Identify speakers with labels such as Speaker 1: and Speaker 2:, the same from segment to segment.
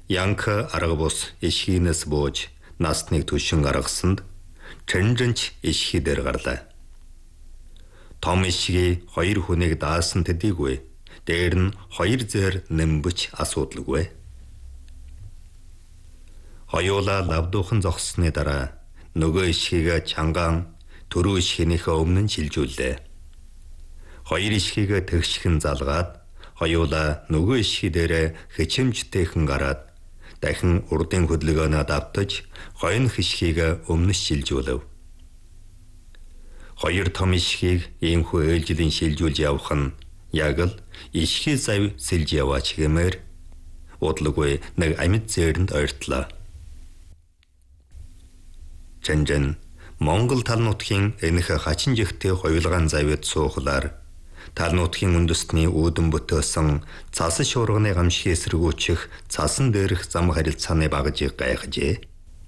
Speaker 1: Янка арга бус ишхийнээс бууж насныг түшин гаргасанд Чэнжэнч ишхий дээр гарлаа. Том ишхий 2 хүнийг даасан төдийгүй дээр нь 2 зэр нэмбэж асуудалгүй. Хоёулаа лавдуухан зогссны дараа нөгөө ишхийгээ чангаан түрүү ишхийнийхээ өмнө нь шилжүүллээ. 2 ишхийгээ тэгшхэн залгаад хоёулаа нөгөө ишхий дээрээ хичэмжтэйхэн гараад дахин урдын хөдөлгөөнөө давтаж хойнох ишхийгээ өмнөс шилжүүлв. 2 том ишхийг иймхүү ээлжлийн шилжүүлж явах нь яг л ишхий зав сэлж яваач гэмээр удалгүй нэг амьд зээрэнд ойртлоо. Чэнжэн Монгол тал нутгийн энэхэ хачин жигтэй хоёулгаан завьд суухлаар тал нутгийн үндэстний үүдэн бүтээсэн цасан шуурганы гамшиг эсэргүүцэх цасан дээрх зам харилцааны багжийг гайхажээ.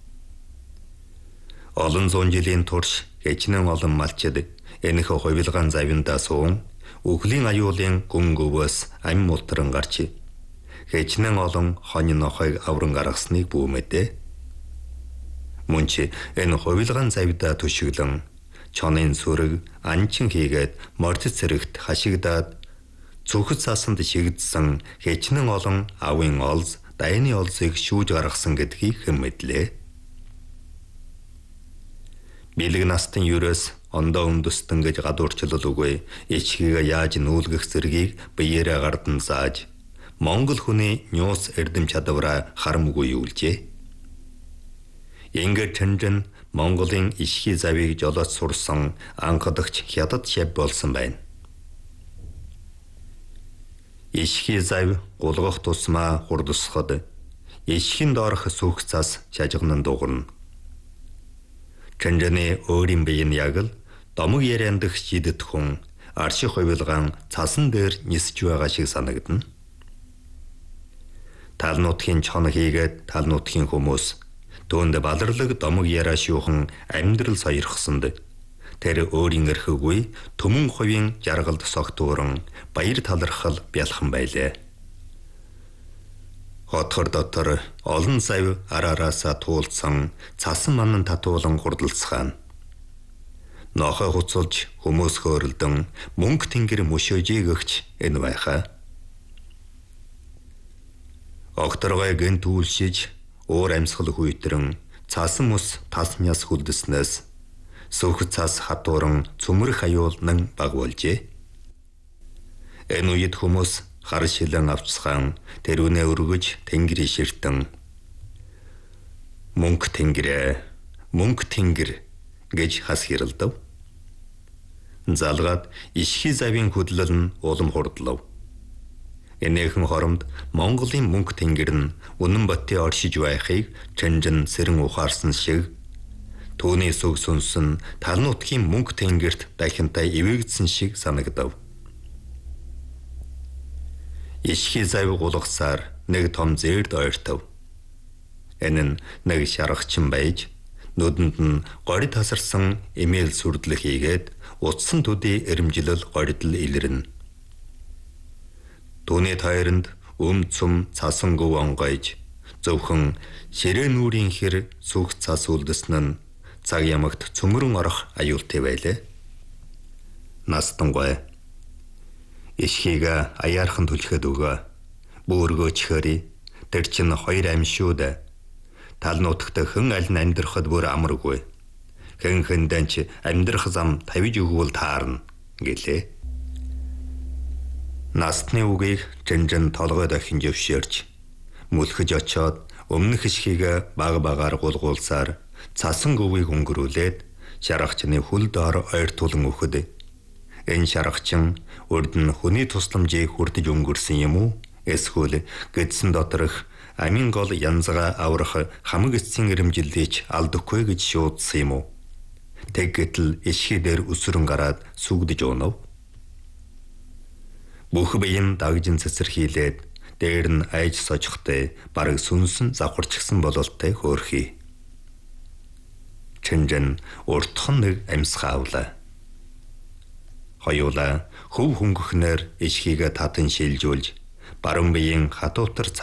Speaker 1: Олон зуун жилийн турш хичнээн олон малчид энэхэ хоёулгаан завьндаа суун үхлийн аюулын гүн гөвөөс ам мултран гарч хичнээн олон хонь нохойг авран гаргасныг бүүмэдэ. Мөн чи энэ хоёулгаан завьдаа төшөглөн чонын сүрэг анчин хийгээд мордц зэрэгт хашигдаад цүхэд цаасанд шигдсэн хичнээн олон авын олз дайны олзыг шүүж гаргасан гэдгийг хэн мэдлээ. Бэлэг настын юрээс ондоо өндөстөн гэж гадуурчлал үгүй ичхийгээ яаж нүүлгэх зэргийг биеэрээ гардан зааж Монгол хүний нюус эрдэм чадвараа харамгүй юулжээ. Ингээд Чэнжэн Монголын ишхий завийг жолооч сурсан анхадагч хятад шав болсон байна. Ишхий зав гулгах тусмаа хурдсахад ишхийн доорх сүх цас шажигнан дуурна. Чэнжэний өөрийн бие нь яг л домог ярианд дэх шидэт хүн арших хувилгаан цасан дээр нисэж байгаа шиг санагдана. Тал нутгийн чон хийгээд тал нутгийн хүмүүс түүнд баларлаг домог яриа шүүхэн амьдрал сойрхсонд тэр өөрийн эрхгүй төмөн хувийн жаргалд согтууран баяр талархал бялхан байлээ. Хотхор дотор олон сав араараасаа туулсан цасан манан татуулан хурдалцгаана. Нохой хуцулж хүмүүс хөөрөлдөн мөнгө тэнгэр мөшөөжээгөгч энэ байхаа. Огторгой гэн түлшиж уур амьсгал хүйтрэн цаасан мус тасняс хүлдэснээс сүх цас хатууран цөмрөх аюулнан баг болжээ. Энэ үед хүмүүс хар шилэн авцхан тэрүүнээ өргөж тэнгэрийн ширтэн мөнгө тэнгэр гэж хас хэрэлдэв. Залгаад ишхий завийн хөдлөл нь улам хурдлав. Энэхэн хоромд Монголын мөнгө тэнгэр нь үнэн боттын оршиж байхыг Чэнжэн сэрэн ухаарсан шиг түүний сүг сүнсэн тал нутгийн мөнгө тэнгэрт дахинтай ивэгдсэн шиг санагдав. Ишхий зав гулгасаар нэг том зээрд ойртов. Энэ нь нэг шаргачин байж нүдэнд нь гори тасарсан эмээл сүрдлэх хийгээд утсан төдий эрэмжилэл горидл илэрнэ. Түүний тойронд цум цасан гов онгойж зөвхөн ширээ нүрийн хэр сүх цас үлдэсэн нь цаг ямагт цөмрөн орох аюултай байлаа. Настангой ишхийгээ аяархан түлхэд өгөө. Бөөргөөчхөри тэр чинь 2 амь шүү дээ. Тал нутагт хэн аль нь амьдрахад бүр амаргүй. Хэн хэндэн ч амьдрах зам тавьж өгвөл таарна гэлээ. Настны үгийг Чэнжэн толгой дахин зөвшөөрч мүлхэж очоод өмнөх ишхийгээ баг багаар гулгуулсаар цасан гөвийг өнгөрүүлээд шаргачны хүл доор ойртуулан өгөхөд энэ шаргачин урд нь хүний тусламжийг хүртэж өнгөрсөн юм уу? Эсвэл гэдсэн доторх амин гол янзгаа аврах хамаг эцсийн эрэмжилдийч алдахгүй гэж шуудсан юм уу? Тэг гэтэл ишхий дээр өсрөн гараад сүгдэж унав. Бүх биеийн дагжин цэцэрхийлээд дээр нь айж сожихтэй бараг сүнсэн завхарчгсан бололтой хөөрхий. Чэнжэн уртхан нэг амьсгаа авлаа. Хоёулаа хөв хөнгөхнөр ишхийгээ татан шилжүүлж баруун биеийн хатуутар